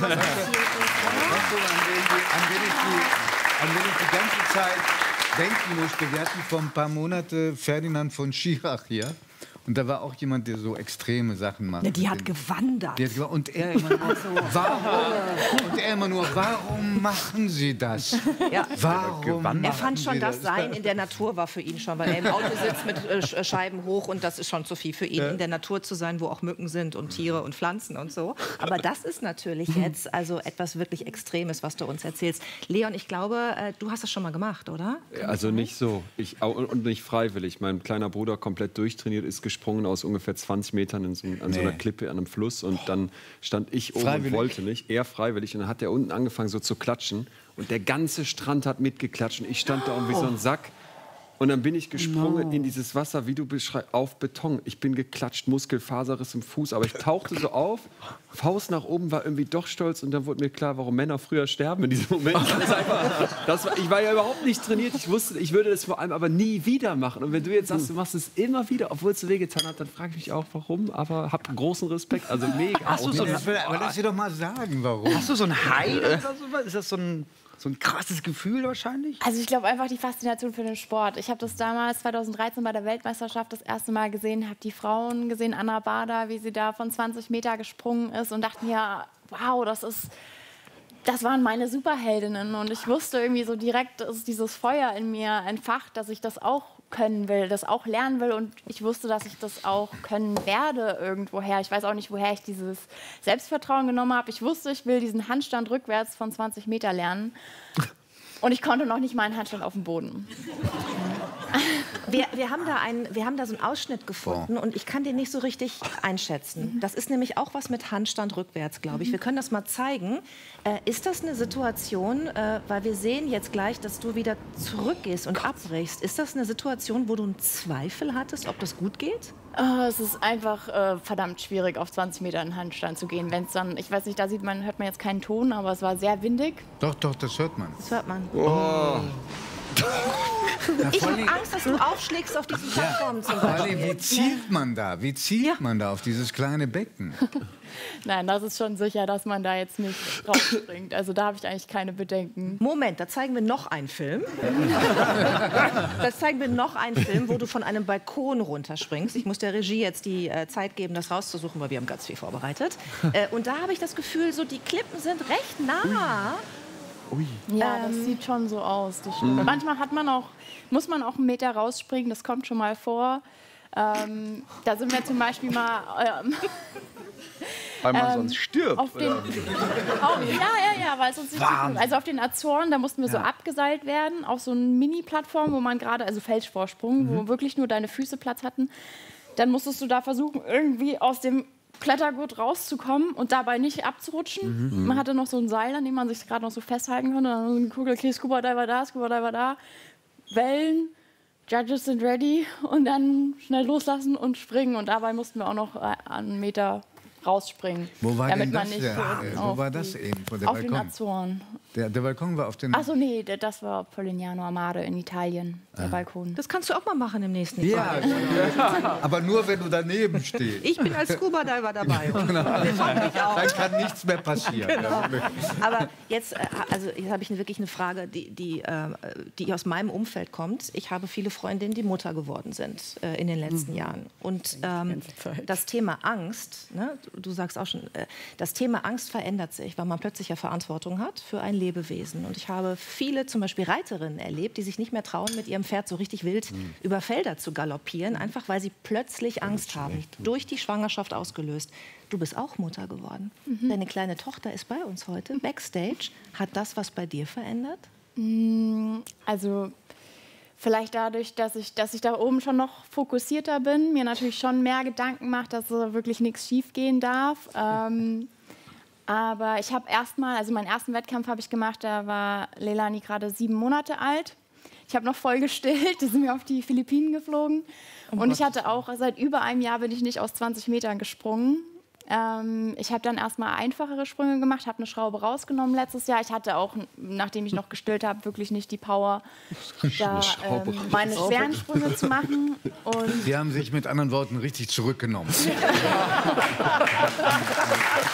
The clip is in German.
an wen ich die ganze Zeit denken musste. Wir hatten vor ein paar Monaten Ferdinand von Schirach hier. Und da war auch jemand, der so extreme Sachen macht. Ja, die hat gewandert. Und er immer nur, warum machen Sie das? Ja. Warum? Er fand schon, das Sein in der Natur war für ihn schon, weil er im Auto sitzt mit Scheiben hoch und das ist schon zu viel für ihn, in der Natur zu sein, wo auch Mücken sind und Tiere und Pflanzen und so. Aber das ist natürlich jetzt also etwas wirklich Extremes, was du uns erzählst. Leon, ich glaube, du hast das schon mal gemacht, oder? Also nicht so. Und nicht freiwillig. Mein kleiner Bruder komplett durchtrainiert ist gesprungen aus ungefähr 20 Metern an so einer Klippe an einem Fluss und dann stand ich oben und wollte nicht, er freiwillig und dann hat er unten angefangen so zu klatschen und der ganze Strand hat mitgeklatscht und ich stand da wie so ein Sack und dann bin ich gesprungen in dieses Wasser, wie du beschreibst, auf Beton. Ich bin geklatscht, Muskelfaserriss im Fuß, aber ich tauchte so auf, Faust nach oben, war irgendwie doch stolz und dann wurde mir klar, warum Männer früher sterben in diesem Moment. Ich war ja überhaupt nicht trainiert, ich wusste, ich würde das vor allem aber nie wieder machen. Und wenn du jetzt sagst, du machst es immer wieder, obwohl es so wehgetan hat, dann frage ich mich auch, warum, aber hab großen Respekt, also mega. Hast du aber lass dir doch mal sagen, warum. Hast du so ein High oder sowas? Ist das so ein krasses Gefühl wahrscheinlich? Also ich glaube einfach die Faszination für den Sport. Ich habe das damals 2013 bei der Weltmeisterschaft das erste Mal gesehen, habe die Frauen gesehen, Anna Bader, wie sie da von 20 Meter gesprungen ist und dachte mir, wow, das waren meine Superheldinnen und ich wusste irgendwie so direkt, ist dieses Feuer in mir entfacht, dass ich das auch können will, das auch lernen will und ich wusste, dass ich das auch können werde irgendwoher. Ich weiß auch nicht, woher ich dieses Selbstvertrauen genommen habe. Ich wusste, ich will diesen Handstand rückwärts von 20 Meter lernen und ich konnte noch nicht mal einen Handstand auf dem Boden. Wir haben da so einen Ausschnitt gefunden und ich kann den nicht so richtig einschätzen. Das ist nämlich auch was mit Handstand rückwärts, glaube ich. Wir können das mal zeigen. Ist das eine Situation, weil wir sehen jetzt gleich, dass du wieder zurückgehst und abbrichst. Ist das eine Situation, wo du einen Zweifel hattest, ob das gut geht? Es ist einfach verdammt schwierig, auf 20 Meter in Handstand zu gehen. Wenn es dann, ich weiß nicht, hört man jetzt keinen Ton, aber es war sehr windig. Doch, das hört man. Das hört man. Oh. Ich habe Angst, dass du aufschlägst auf diesen Plattformen zum Beispiel. Wie zielt man da? Wie zielt man da auf dieses kleine Becken? Nein, das ist schon sicher, dass man da jetzt nicht rausspringt. Also da habe ich eigentlich keine Bedenken. Moment, da zeigen wir noch einen Film. Wo du von einem Balkon runterspringst. Ich muss der Regie jetzt die Zeit geben, das rauszusuchen, weil wir haben ganz viel vorbereitet. Und da habe ich das Gefühl, so die Klippen sind recht nah. Ui. Ja, das sieht schon so aus. Das stimmt. Manchmal muss man auch einen Meter rausspringen, das kommt schon mal vor. Da sind wir zum Beispiel mal... weil man sonst stirbt. Weil sonst nicht also auf den Azoren, da mussten wir so abgeseilt werden, auf so eine Mini-Plattform, wo man gerade, also Felsvorsprung, wo wirklich nur deine Füße Platz hatten. Dann musstest du da versuchen, irgendwie aus dem Klettergurt rauszukommen und dabei nicht abzurutschen. Man hatte noch so ein Seil, an dem man sich gerade noch so festhalten konnte. Dann guckt, okay, Scuba Diver da, Wellen, Judges sind ready und dann schnell loslassen und springen. Und dabei mussten wir auch noch einen Meter rausspringen. Wo war damit denn das? Wo war das eben? Auf den Azoren. Der Balkon war auf den... Achso, nee, das war Polignano a Mare in Italien, der Balkon. Das kannst du auch mal machen im nächsten Jahr. Ja, aber nur, wenn du daneben stehst. Ich bin als Scuba Diver dabei. Genau. Dann kann nichts mehr passieren. Genau. Aber jetzt habe ich wirklich eine Frage, die aus meinem Umfeld kommt. Ich habe viele Freundinnen, die Mutter geworden sind in den letzten Jahren. Und das Thema Angst, ne, du sagst auch schon, das Thema Angst verändert sich, weil man plötzlich ja Verantwortung hat für ein Lebewesen. Und ich habe viele, zum Beispiel Reiterinnen erlebt, die sich nicht mehr trauen, mit ihrem Pferd so richtig wild über Felder zu galoppieren, einfach weil sie plötzlich Angst haben, durch die Schwangerschaft ausgelöst. Du bist auch Mutter geworden. Deine kleine Tochter ist bei uns heute, backstage. Hat das was bei dir verändert? Also vielleicht dadurch, dass ich da oben schon noch fokussierter bin, mir natürlich schon mehr Gedanken macht, dass wirklich nichts schief gehen darf. Aber ich habe meinen ersten Wettkampf habe ich gemacht, da war Leilani gerade 7 Monate alt. Ich habe noch voll gestillt, da sind wir auf die Philippinen geflogen. Und ich hatte auch, seit über einem Jahr bin ich nicht aus 20 Metern gesprungen. Ich habe dann erstmal einfachere Sprünge gemacht, habe eine Schraube rausgenommen letztes Jahr. Ich hatte auch, nachdem ich noch gestillt habe, wirklich nicht die Power, da meine schweren Sprünge zu machen. Und Sie haben sich mit anderen Worten richtig zurückgenommen.